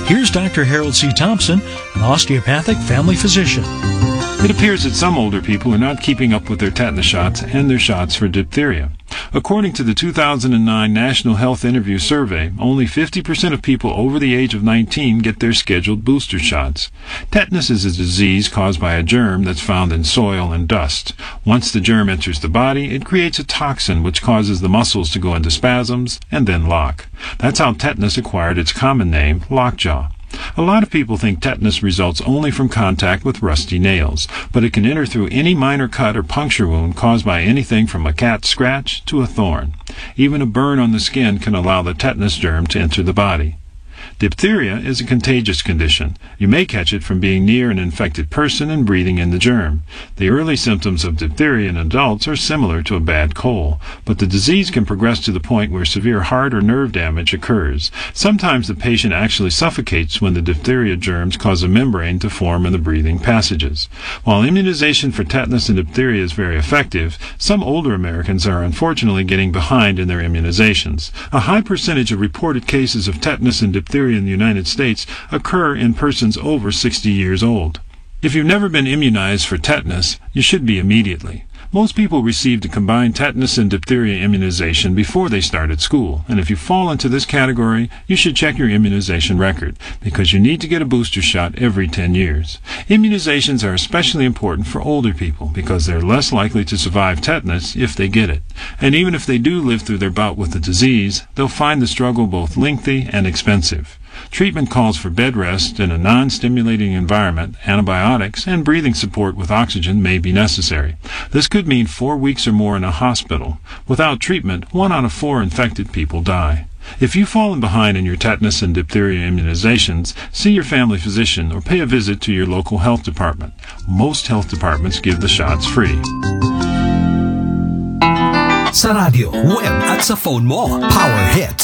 Here's Dr. Harold C. Thompson, an osteopathic family physician. It appears that some older people are not keeping up with their tetanus shots and their shots for diphtheria. According to the 2009 National Health Interview Survey, only 50% of people over the age of 19 get their scheduled booster shots. Tetanus is a disease caused by a germ that's found in soil and dust. Once the germ enters the body, it creates a toxin which causes the muscles to go into spasms and then lock. That's how tetanus acquired its common name, lockjaw. A lot of people think tetanus results only from contact with rusty nails, but it can enter through any minor cut or puncture wound caused by anything from a cat scratch to a thorn. Even a burn on the skin can allow the tetanus germ to enter the body. Diphtheria is a contagious condition. You may catch it from being near an infected person and breathing in the germ. The early symptoms of diphtheria in adults are similar to a bad cold, but the disease can progress to the point where severe heart or nerve damage occurs. Sometimes the patient actually suffocates when the diphtheria germs cause a membrane to form in the breathing passages. While immunization for tetanus and diphtheria is very effective, some older Americans are unfortunately getting behind in their immunizations. A high percentage of reported cases of tetanus and diphtheria in the United States occur in persons over 60 years old. If you've never been immunized for tetanus, you should be immediately. Most people received a combined tetanus and diphtheria immunization before they started school, and if you fall into this category, you should check your immunization record, because you need to get a booster shot every 10 years. Immunizations are especially important for older people, because they're less likely to survive tetanus if they get it. And even if they do live through their bout with the disease, they'll find the struggle both lengthy and expensive. Treatment calls for bed rest in a non-stimulating environment, antibiotics, and breathing support with oxygen may be necessary. This could mean 4 weeks or more in a hospital. Without treatment, 1 out of 4 infected people die. If you've fallen behind in your tetanus and diphtheria immunizations, see your family physician or pay a visit to your local health department. Most health departments give the shots free. Sa radyo, web at sa phone mo, Power Hits